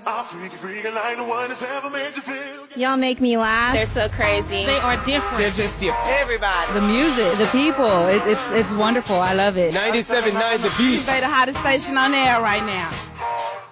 Y'all make me laugh. They're so crazy. They are different. They're just different. Everybody. The music, the people, it's wonderful. I love it. 97.9 The Beat. They're the hottest station on air right now.